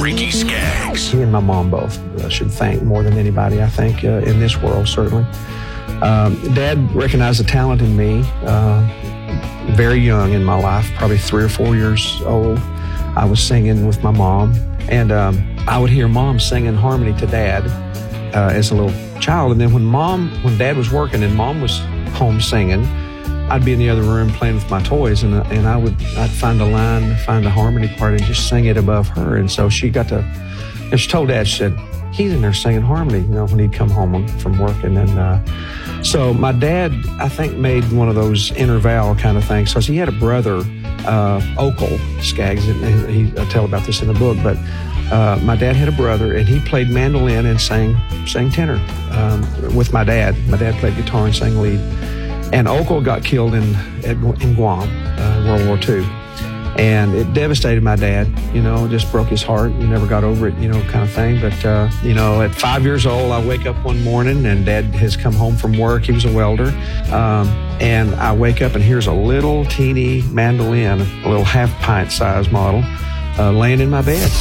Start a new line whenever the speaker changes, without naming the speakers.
Ricky Skaggs.
He and my mom both should thank more than anybody, I think, in this world, certainly. Dad recognized the talent in me very young in my life, probably 3 or 4 years old. I was singing with my mom, and I would hear Mom singing harmony to Dad as a little child. And then when Dad was working and Mom was home singing, I'd be in the other room playing with my toys, and I'd find a line, find a harmony part, and just sing it above her. And so she told Dad, she said, he's in there singing harmony, when he'd come home from work. And then, so my dad, I think, made one of those interval kind of things. So he had a brother, Okal Skaggs, and I tell about this in the book, but my dad had a brother, and he played mandolin and sang tenor with my dad. My dad played guitar and sang lead. And Okal got killed in Guam, World War II. And it devastated my dad, just broke his heart. He never got over it, kind of thing. But, at 5 years old, I wake up one morning and Dad has come home from work. He was a welder. And I wake up and here's a little teeny mandolin, a little half-pint size model, laying in my bed.